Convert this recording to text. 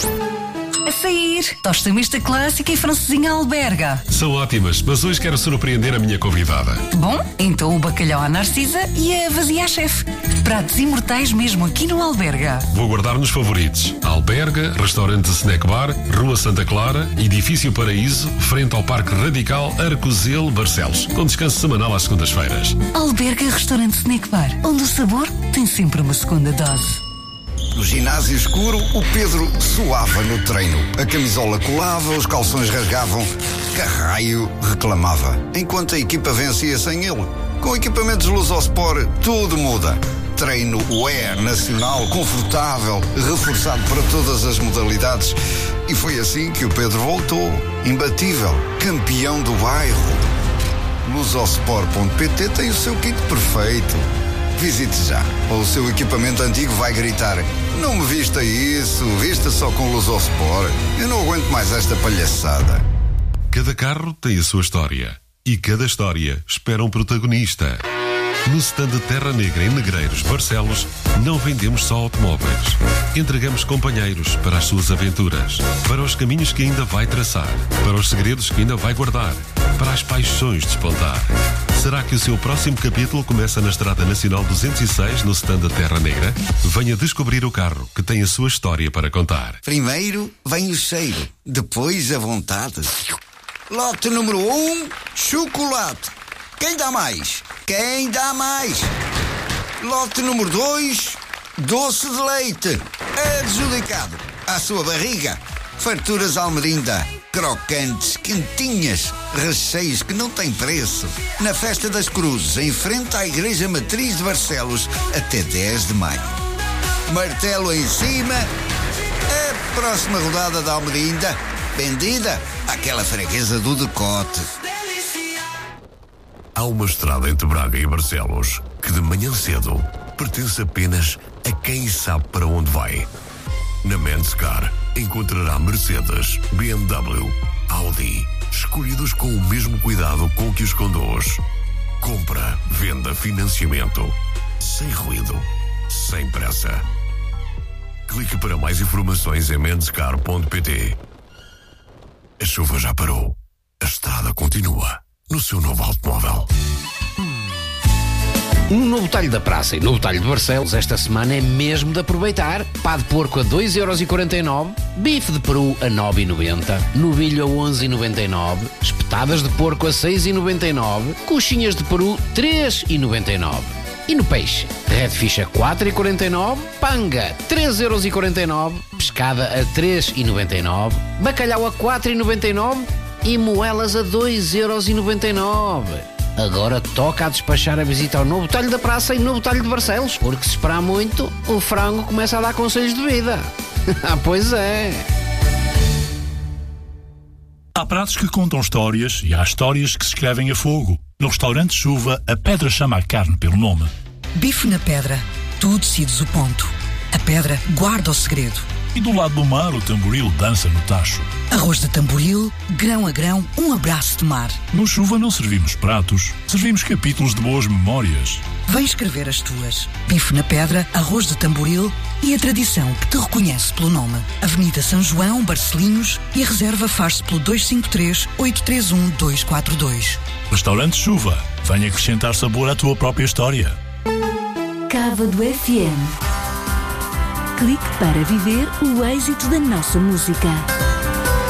A sair, tosta mista clássica e francesinha alberga. São ótimas, mas hoje quero surpreender a minha convidada. Bom, então o bacalhau à Narcisa e a vazia à chefe. Pratos imortais mesmo aqui no Alberga. Vou guardar nos favoritos. Alberga, restaurante Snack Bar, Rua Santa Clara, Edifício Paraíso, frente ao Parque Radical, Arcozelo, Barcelos, com descanso semanal às segundas-feiras. Alberga Restaurante Snack Bar, onde o sabor tem sempre uma segunda dose. No ginásio escuro, o Pedro suava no treino. A camisola colava, os calções rasgavam. Carraio reclamava, enquanto a equipa vencia sem ele. Com equipamentos Lusosport, tudo muda. Treino Wear nacional, confortável, reforçado para todas as modalidades. E foi assim que o Pedro voltou, imbatível, campeão do bairro. Lusosport.pt tem o seu kit perfeito. Visite já, ou o seu equipamento antigo vai gritar: não me vista isso, vista só com Lusosport. Eu não aguento mais esta palhaçada. Cada carro tem a sua história. E cada história espera um protagonista. No stand Terra Negra em Negreiros, Barcelos, não vendemos só automóveis. Entregamos companheiros para as suas aventuras, para os caminhos que ainda vai traçar, para os segredos que ainda vai guardar, para as paixões de despontar. Será que o seu próximo capítulo começa na Estrada Nacional 206, no stand Terra Negra? Venha descobrir o carro que tem a sua história para contar. Primeiro vem o cheiro, depois a vontade. Lote número 1, chocolate. Quem dá mais? Quem dá mais? Lote número 2, doce de leite. Adjudicado. À sua barriga. Farturas Almerinda. Crocantes, quentinhas, recheios que não têm preço. Na Festa das Cruzes, em frente à Igreja Matriz de Barcelos, até 10 de maio. Martelo em cima. A próxima rodada da Almerinda, vendida àquela freguesa do decote. Há uma estrada entre Braga e Barcelos que de manhã cedo pertence apenas a quem sabe para onde vai. Na Menscar encontrará Mercedes, BMW, Audi, escolhidos com o mesmo cuidado com que os conduz. Compra, venda, financiamento, sem ruído, sem pressa. Clique para mais informações em menscar.pt. A chuva já parou. A estrada continua. No seu novo automóvel. No Novo Talho da Praça e Novo Talho de Barcelos, esta semana é mesmo de aproveitar. Pá de porco a 2,49€, bife de peru a 9,90€, novilho a 11,99€, espetadas de porco a 6,99€, coxinhas de peru 3,99€. E no peixe, redfish a 4,49€, panga 3,49€, pescada a 3,99€, bacalhau a 4,99€ e moelas a 2,99€. Agora toca a despachar a visita ao Novo Talho da Praça e Novo Talho de Barcelos, porque se esperar muito, o frango começa a dar conselhos de vida. Ah, pois é. Há pratos que contam histórias e há histórias que se escrevem a fogo. No restaurante Chuva, a pedra chama a carne pelo nome. Bife na pedra. Tu decides o ponto. A pedra guarda o segredo. E do lado do mar, o tamboril dança no tacho. Arroz de tamboril, grão a grão, um abraço de mar. No Chuva não servimos pratos, servimos capítulos de boas memórias. Vem escrever as tuas. Bife na pedra, arroz de tamboril e a tradição que te reconhece pelo nome. Avenida São João, Barcelinhos, e a reserva faz-se pelo 253-831-242. Restaurante Chuva, vem acrescentar sabor à tua própria história. Cávado FM. Clique para viver o êxito da nossa música.